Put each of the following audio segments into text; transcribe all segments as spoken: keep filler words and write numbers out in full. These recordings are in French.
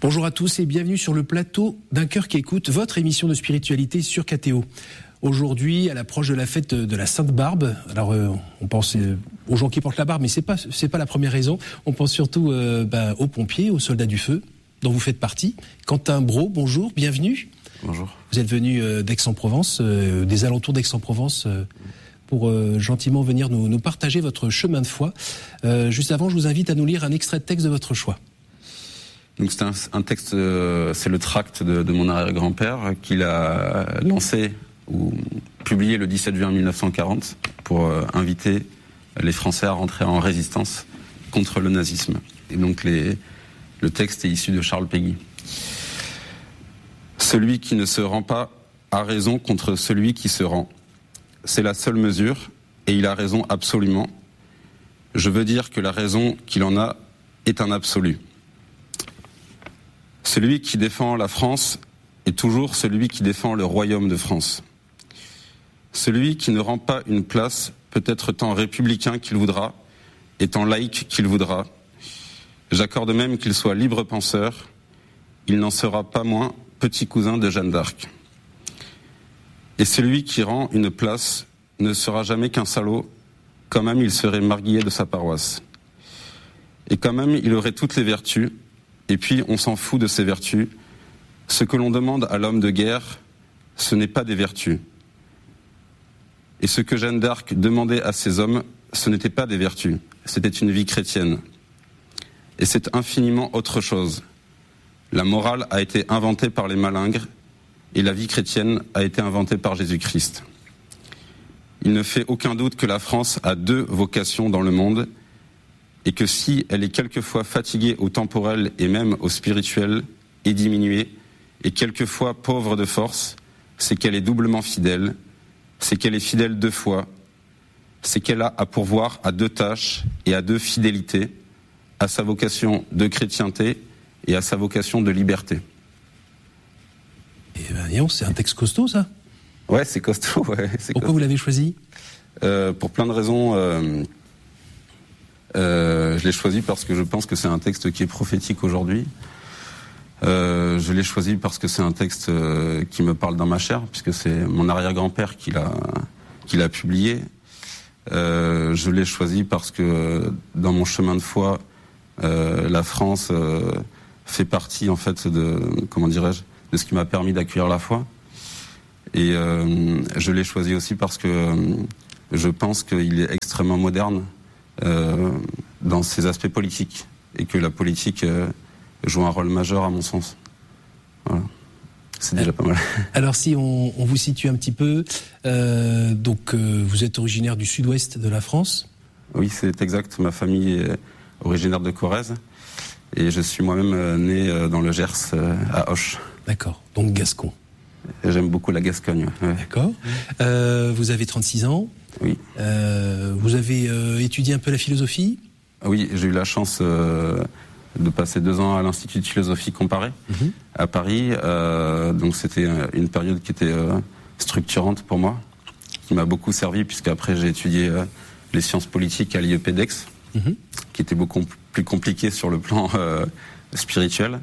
Bonjour à tous et bienvenue sur le plateau d'Un Cœur qui écoute, votre émission de spiritualité sur K T O. Aujourd'hui, à l'approche de la fête de la Sainte Barbe, alors euh, on pense euh, aux gens qui portent la barbe, mais c'est pas c'est pas la première raison. On pense surtout euh, bah, aux pompiers, aux soldats du feu, dont vous faites partie. Quentin Brault, bonjour, bienvenue. Bonjour. Vous êtes venu euh, d'Aix-en-Provence, euh, des alentours d'Aix-en-Provence, euh, pour euh, gentiment venir nous, nous partager votre chemin de foi. Euh, juste avant, je vous invite à nous lire un extrait de texte de votre choix. Donc c'est un, un texte, euh, c'est le tract de, de mon arrière-grand-père qu'il a lancé ou publié le dix-sept juin mille neuf cent quarante pour euh, inviter les Français à rentrer en résistance contre le nazisme. Et donc les, le texte est issu de Charles Péguy. Celui qui ne se rend pas a raison contre celui qui se rend. C'est la seule mesure, et il a raison absolument. Je veux dire que la raison qu'il en a est un absolu. Celui qui défend la France est toujours celui qui défend le royaume de France. Celui qui ne rend pas une place peut être tant républicain qu'il voudra et tant laïque qu'il voudra. J'accorde même qu'il soit libre penseur. Il n'en sera pas moins petit cousin de Jeanne d'Arc. Et celui qui rend une place ne sera jamais qu'un salaud, quand même il serait marguillier de sa paroisse. Et quand même il aurait toutes les vertus. Et puis, on s'en fout de ces vertus. Ce que l'on demande à l'homme de guerre, ce n'est pas des vertus. Et ce que Jeanne d'Arc demandait à ces hommes, ce n'était pas des vertus. C'était une vie chrétienne. Et c'est infiniment autre chose. La morale a été inventée par les malingres et la vie chrétienne a été inventée par Jésus-Christ. Il ne fait aucun doute que la France a deux vocations dans le monde et que si elle est quelquefois fatiguée au temporel et même au spirituel et diminuée, et quelquefois pauvre de force, c'est qu'elle est doublement fidèle, c'est qu'elle est fidèle deux fois, c'est qu'elle a à pourvoir à deux tâches et à deux fidélités, à sa vocation de chrétienté et à sa vocation de liberté. Et ben, c'est un texte costaud, ça ? Ouais, c'est costaud. Ouais, c'est Pourquoi costaud. Vous l'avez choisi ? euh, Pour plein de raisons. Euh, Euh, je l'ai choisi parce que je pense que c'est un texte qui est prophétique aujourd'hui. Euh, je l'ai choisi parce que c'est un texte euh, qui me parle dans ma chair, puisque c'est mon arrière-grand-père qui l'a, qui l'a publié. Euh, je l'ai choisi parce que dans mon chemin de foi, euh, la France euh, fait partie en fait de, comment dirais-je, de ce qui m'a permis d'accueillir la foi. Et euh, je l'ai choisi aussi parce que euh, je pense qu'il est extrêmement moderne. Euh, dans ses aspects politiques et que la politique euh, joue un rôle majeur à mon sens. Voilà. C'est déjà pas mal. Alors si on, on vous situe un petit peu, euh, donc euh, vous êtes originaire du sud-ouest de la France ? Oui, c'est exact. Ma famille est originaire de Corrèze et je suis moi-même euh, né euh, dans le Gers, euh, à Auch. D'accord, donc gascon. Et j'aime beaucoup la Gascogne. Ouais. D'accord. Euh, vous avez trente-six ans. Oui. Euh, vous avez euh, étudié un peu la philosophie ? Oui, j'ai eu la chance euh, de passer deux ans à l'Institut de philosophie comparée mm-hmm. à Paris. Euh, donc c'était une période qui était euh, structurante pour moi, qui m'a beaucoup servi puisqu'après j'ai étudié euh, les sciences politiques à l'I E P d'Aix, mm-hmm. qui était beaucoup plus compliqué sur le plan euh, spirituel.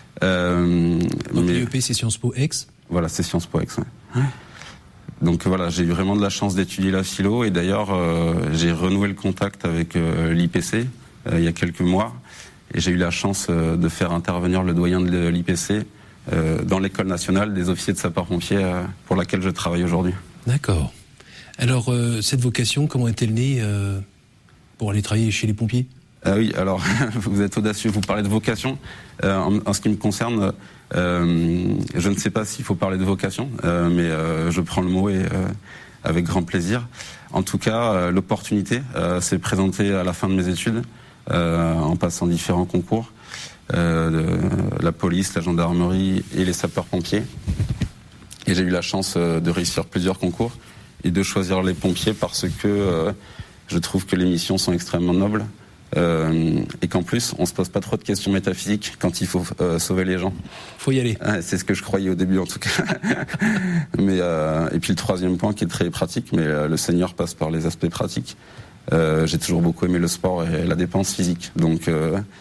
Euh, donc mais... l'I E P c'est Sciences Po Aix ? Voilà, c'est Sciences Po Aix. Ouais. Ouais. Donc voilà, j'ai eu vraiment de la chance d'étudier la philo et d'ailleurs euh, j'ai renoué le contact avec euh, l'I P C euh, il y a quelques mois et j'ai eu la chance euh, de faire intervenir le doyen de l'I P C euh, dans l'école nationale des officiers de sapeurs-pompiers euh, pour laquelle je travaille aujourd'hui. D'accord. Alors euh, cette vocation, comment est-elle née euh, pour aller travailler chez les pompiers ? Ah oui, alors vous êtes audacieux, vous parlez de vocation. Euh, en, en ce qui me concerne, euh, je ne sais pas s'il faut parler de vocation, euh, mais euh, je prends le mot et euh, avec grand plaisir. En tout cas, euh, l'opportunité euh, s'est présentée à la fin de mes études, euh, en passant différents concours, euh, de, la police, la gendarmerie et les sapeurs-pompiers. Et j'ai eu la chance euh, de réussir plusieurs concours et de choisir les pompiers parce que euh, je trouve que les missions sont extrêmement nobles. Euh, et qu'en plus, on se pose pas trop de questions métaphysiques quand il faut euh, sauver les gens. Faut y aller. Ah, c'est ce que je croyais au début, en tout cas. mais euh, et puis le troisième point qui est très pratique, mais euh, le Seigneur passe par les aspects pratiques. Euh, j'ai toujours beaucoup aimé le sport et la dépense physique, donc euh,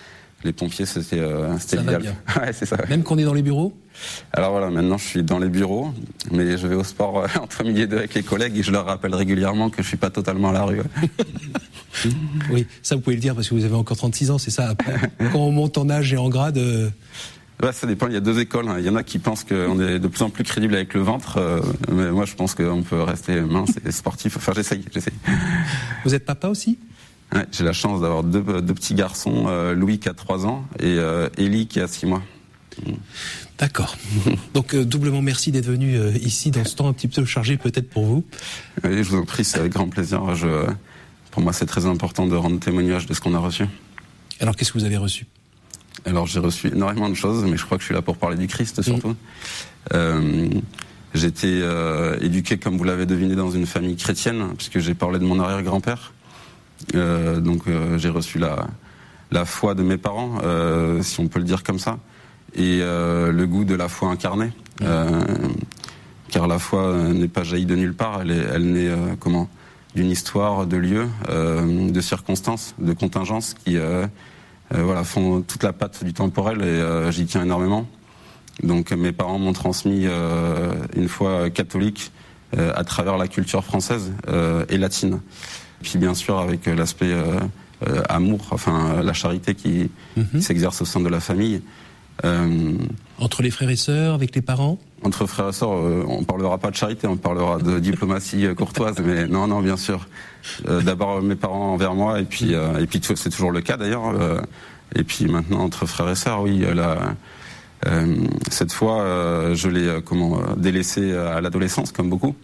Les pompiers, c'était, euh, c'était ça l'idéal. Va bien. Ouais, c'est ça. Ouais. Même qu'on est dans les bureaux ? Alors voilà, maintenant je suis dans les bureaux, mais je vais au sport euh, entre midi et deux avec les collègues et je leur rappelle régulièrement que je suis pas totalement à la rue. Ouais. Oui, ça vous pouvez le dire parce que vous avez encore trente-six ans, c'est ça. Après, quand on monte en âge et en grade. Euh... Ouais, ça dépend. Il y a deux écoles. Il y en a qui pensent qu'on est de plus en plus crédible avec le ventre, euh, mais moi je pense qu'on peut rester mince et sportif. Enfin, j'essaye, j'essaye. Vous êtes papa aussi ? Ouais, j'ai la chance d'avoir deux, deux petits garçons, euh, Louis qui a trois ans et euh, Élie qui a six mois. D'accord. Donc euh, doublement merci d'être venu euh, ici dans ce temps un petit peu chargé peut-être pour vous. Oui, je vous en prie, c'est avec grand plaisir. Je, pour moi, c'est très important de rendre témoignage de ce qu'on a reçu. Alors qu'est-ce que vous avez reçu ? Alors j'ai reçu énormément de choses, mais je crois que je suis là pour parler du Christ surtout. Mmh. Euh, j'ai été euh, éduqué, comme vous l'avez deviné, dans une famille chrétienne, puisque j'ai parlé de mon arrière-grand-père. Euh, donc euh, j'ai reçu la, la foi de mes parents, euh, si on peut le dire comme ça, et euh, le goût de la foi incarnée, euh, car la foi n'est pas jaillie de nulle part, elle, est, elle naît euh, comment d'une histoire, de lieux, euh, de circonstances, de contingences qui euh, euh, voilà, font toute la patte du temporel et euh, j'y tiens énormément. Donc mes parents m'ont transmis euh, une foi catholique euh, à travers la culture française euh, et latine. Puis bien sûr avec l'aspect euh, euh, amour, enfin la charité qui, mm-hmm. qui s'exerce au sein de la famille. Euh, entre les frères et sœurs, avec les parents ? Entre frères et sœurs, euh, on parlera pas de charité, on parlera de diplomatie courtoise, mais non, non, bien sûr. Euh, d'abord mes parents envers moi, et puis, euh, et puis c'est toujours le cas d'ailleurs. Euh, et puis maintenant entre frères et sœurs, oui. La, euh, cette fois, euh, je l'ai euh, comment délaissé à l'adolescence, comme beaucoup.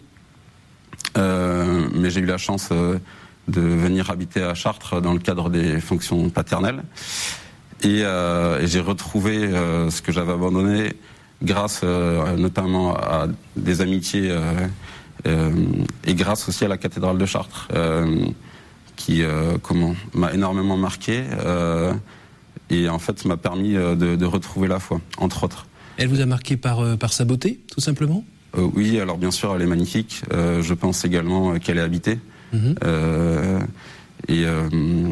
Euh, mais j'ai eu la chance euh, de venir habiter à Chartres dans le cadre des fonctions paternelles. Et, euh, et j'ai retrouvé euh, ce que j'avais abandonné grâce euh, notamment à des amitiés euh, euh, et grâce aussi à la cathédrale de Chartres euh, qui euh, comment m'a énormément marqué euh, et en fait m'a permis euh, de, de retrouver la foi, entre autres. Elle vous a marqué par, euh, par sa beauté, tout simplement ? Euh, oui, alors bien sûr, elle est magnifique. Euh, je pense également qu'elle est habitée. Mmh. Euh, et euh,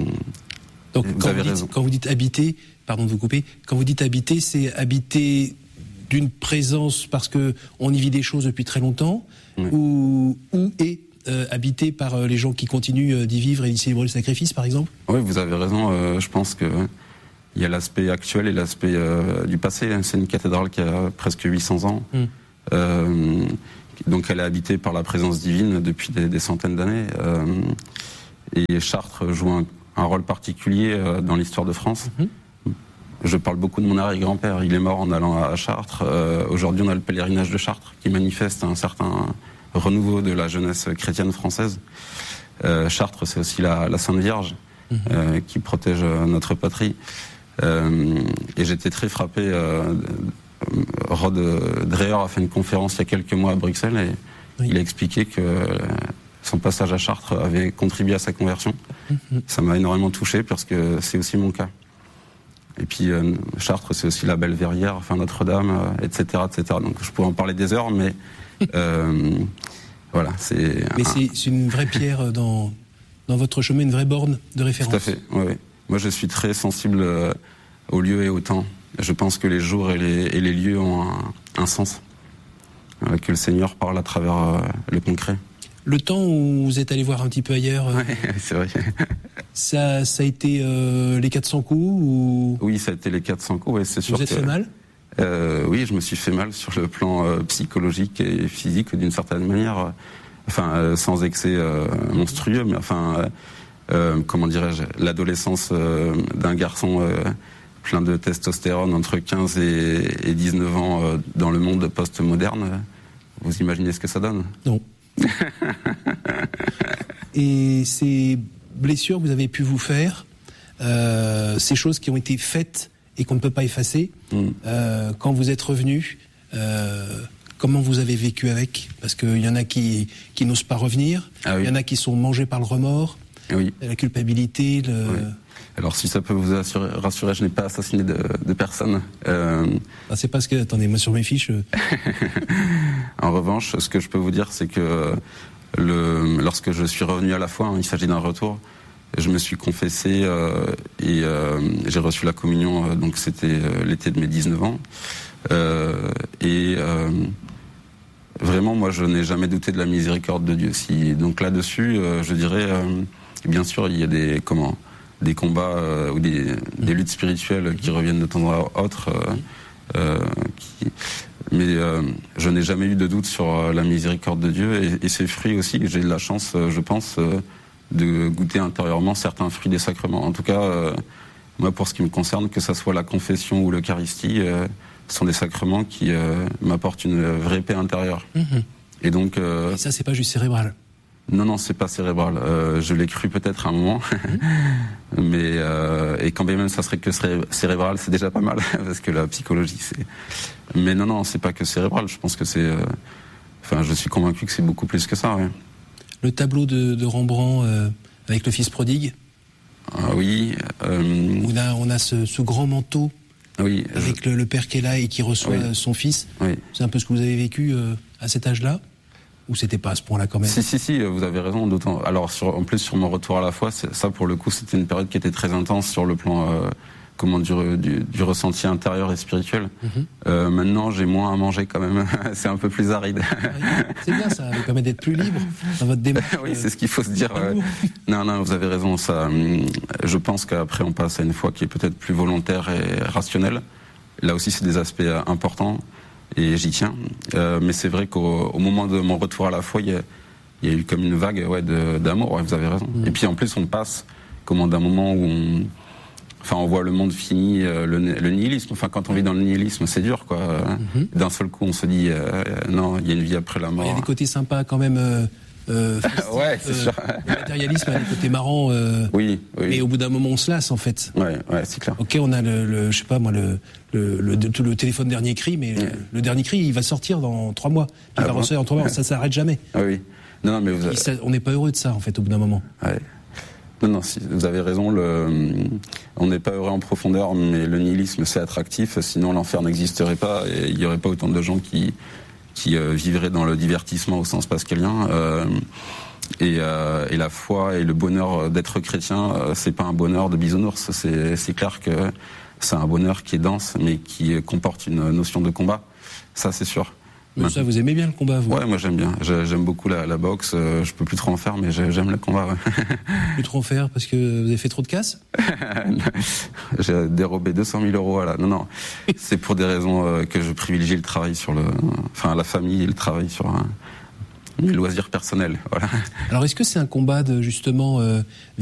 donc, vous quand avez vous dites, raison. Quand vous dites habiter, pardon de vous couper, quand vous dites habiter, c'est habiter d'une présence parce que on y vit des choses depuis très longtemps, oui. ou, ou est euh, habité par euh, les gens qui continuent euh, d'y vivre et d'y célébrer le sacrifice, par exemple ? Oui, vous avez raison. Euh, je pense que il y a l'aspect actuel et l'aspect euh, du passé. C'est une cathédrale qui a presque huit cents ans. Mmh. Euh, donc elle est habitée par la présence divine depuis des, des centaines d'années. Euh, et Chartres joue un, un rôle particulier euh, dans l'histoire de France. Mmh. Je parle beaucoup de mon arrière-grand-père. Il est mort en allant à Chartres. Euh, aujourd'hui, on a le pèlerinage de Chartres qui manifeste un certain renouveau de la jeunesse chrétienne française. Euh, Chartres, c'est aussi la, la Sainte Vierge mmh. euh, qui protège notre patrie. Euh, et j'étais très frappé. Euh, Rod Dreher a fait une conférence il y a quelques mois à Bruxelles et oui. il a expliqué que son passage à Chartres avait contribué à sa conversion. Mmh. Ça m'a énormément touché parce que c'est aussi mon cas. Et puis euh, Chartres, c'est aussi la Belle Verrière, enfin Notre-Dame, euh, et cetera, et cetera. Donc je pourrais en parler des heures, mais euh, voilà, c'est. Mais un... c'est, c'est une vraie pierre dans dans votre chemin, une vraie borne de référence. Tout à fait. Oui, oui. Moi, je suis très sensible euh, au lieu et au temps. Je pense que les jours et les, et les lieux ont un, un sens, euh, que le Seigneur parle à travers euh, le concret. Le temps où vous êtes allé voir un petit peu ailleurs, euh, oui, c'est vrai. ça, ça a été euh, les quatre cents coups ou... Oui, ça a été les quatre cents coups, oui, c'est sûr. Vous êtes que, fait mal euh, Oui, je me suis fait mal sur le plan euh, psychologique et physique d'une certaine manière, euh, enfin, euh, sans excès euh, monstrueux, mais enfin, euh, euh, comment dirais-je, l'adolescence euh, d'un garçon... Euh, plein de testostérone entre quinze et dix-neuf ans euh, dans le monde post-moderne. Vous imaginez ce que ça donne ? Non. Et ces blessures que vous avez pu vous faire, euh, ces choses qui ont été faites et qu'on ne peut pas effacer, mmh. euh, quand vous êtes revenu, euh, comment vous avez vécu avec ? Parce qu'il y en a qui, qui n'osent pas revenir, ah oui. il y en a qui sont mangés par le remords, oui. la culpabilité, le... Oui. Alors si ça peut vous assurer, rassurer, je n'ai pas assassiné de, de personne. Euh... Ah, c'est parce que, attendez, moi sur mes fiches... Euh... En revanche, ce que je peux vous dire, c'est que le, lorsque je suis revenu à la foi, hein, il s'agit d'un retour, je me suis confessé euh, et euh, j'ai reçu la communion, euh, donc c'était euh, l'été de mes dix-neuf ans. Euh, et euh, vraiment, moi, je n'ai jamais douté de la miséricorde de Dieu. Si, donc là-dessus, euh, je dirais, euh, bien sûr, il y a des, comment, des combats euh, ou des, des luttes spirituelles qui reviennent de temps à autre, euh, euh, qui, mais euh, je n'ai jamais eu de doute sur la miséricorde de Dieu et, et ses fruits aussi. J'ai de la chance, je pense, euh, de goûter intérieurement certains fruits des sacrements. En tout cas, euh, moi, pour ce qui me concerne, que ça soit la confession ou l'Eucharistie, euh, ce sont des sacrements qui euh, m'apportent une vraie paix intérieure. Mmh. Et donc, euh, et ça, c'est pas juste cérébral. Non, non, c'est pas cérébral. Euh, je l'ai cru peut-être à un moment, mmh. mais euh, et quand bien même ça serait que cérébral, c'est déjà pas mal parce que la psychologie, c'est. Mais non, non, c'est pas que cérébral. Je pense que c'est. Euh... Enfin, je suis convaincu que c'est beaucoup plus que ça. Ouais. Le tableau de, de Rembrandt euh, avec le Fils prodigue. Ah oui. Euh... On a, on a ce, ce grand manteau. Oui. Avec je... le, le père qui est là et qui reçoit oui. son fils. Oui. C'est un peu ce que vous avez vécu euh, à cet âge-là. Ou c'était pas à ce point-là quand même? Si, si, si, vous avez raison. D'autant. Alors, sur, en plus, sur mon retour à la foi, ça, pour le coup, c'était une période qui était très intense sur le plan, euh, comment, du, du, du ressenti intérieur et spirituel. Mm-hmm. Euh, maintenant, j'ai moins à manger quand même. C'est un peu plus aride. C'est bien, ça vous permet d'être plus libre dans votre démarche. Oui, c'est ce qu'il faut se dire. Euh, non, non, vous avez raison. Ça, je pense qu'après, on passe à une foi qui est peut-être plus volontaire et rationnelle. Là aussi, c'est des aspects importants. Et j'y tiens. Euh, mais c'est vrai qu'au au moment de mon retour à la foi, il y a, il y a eu comme une vague ouais, de, d'amour, ouais, vous avez raison. Mmh. Et puis en plus, on passe comment, d'un moment où on, enfin, on voit le monde fini, euh, le, le nihilisme. Enfin, quand on vit dans le nihilisme, c'est dur, quoi. Mmh. D'un seul coup, on se dit, euh, non, il y a une vie après la mort. Il y a des côtés sympas quand même. Euh... Euh, festif, ouais, c'est euh, sûr. Le matérialisme a des côtés marrants. Euh, oui, oui. Mais au bout d'un moment, on se lasse, en fait. Ouais, ouais, c'est clair. Ok, on a le, le je sais pas moi, le, le, le, le, le téléphone dernier cri, mais ouais. le, le dernier cri, il va sortir dans trois mois. Il ah va bon ressortir en trois mois. Ça s'arrête jamais. Ah oui. Non, non, mais vous avez... ça, on n'est pas heureux de ça, en fait, au bout d'un moment. Ouais. Non, non, si, vous avez raison. Le, on n'est pas heureux en profondeur, mais le nihilisme, c'est attractif. Sinon, l'enfer n'existerait pas et il n'y aurait pas autant de gens qui, qui euh, vivraient dans le divertissement au sens pascalien. Euh, Et, euh, et la foi et le bonheur d'être chrétien, euh, c'est pas un bonheur de bisounours. C'est, c'est clair que c'est un bonheur qui est dense, mais qui comporte une notion de combat. Ça, c'est sûr. Mais ça, vous aimez bien le combat, vous? Ouais, moi j'aime bien. J'aime beaucoup la, la boxe. Je peux plus trop en faire, mais j'aime le combat. Ouais. Plus trop en faire parce que vous avez fait trop de casse? J'ai dérobé deux cent mille euros. Voilà. Non, non. C'est pour des raisons que je privilégie le travail sur le, enfin la famille et le travail sur un. Mes loisirs personnels, voilà. Alors, est-ce que c'est un combat de, justement, euh,